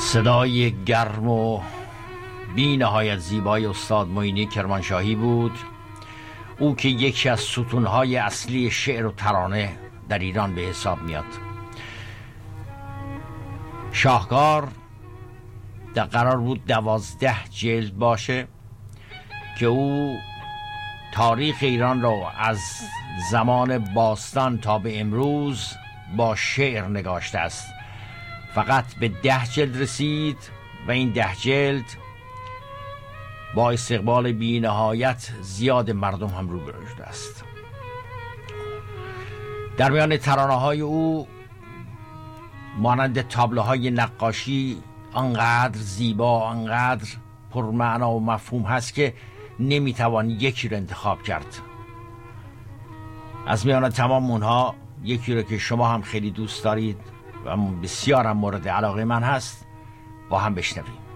صدای گرم و بی نهایت زیبای استاد معینی کرمانشاهی بود، او که یکی از ستونهای اصلی شعر و ترانه در ایران به حساب میاد. شاهکار در قرار بود 12 جلد باشه که او تاریخ ایران را از زمان باستان تا به امروز با شعر نگاشته است. فقط به 10 جلد رسید و این 10 جلد با استقبال بی نهایت زیاد مردم هم روبرو شده است. در میان ترانه‌های او مانند تابلوهای نقاشی انقدر زیبا، انقدر پرمعنا و مفهوم هست که نمیتوان یکی رو انتخاب کرد. از میان تمام اونها یکی رو که شما هم خیلی دوست دارید و بسیار هم مورد علاقه من هست با هم بشنویم.